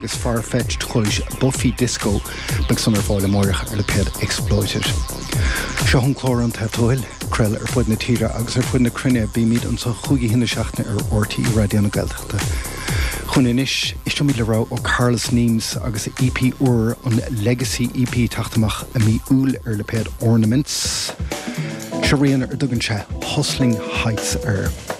is far-fetched chuis Buffy Disco beg san fáile mórach le pead Exploited. Se hon chlór an táil crell fud na tíre agus fud na crunne bí míad an sa chuigi hinna seachna RTí radio na Gaeltachta. Chun inis isiste mí le rá ó Carlos Neems agus EP uair an Legacy EP taachtamach a mí úl le pead Ornaments. Se rian dugan se Hustling Heights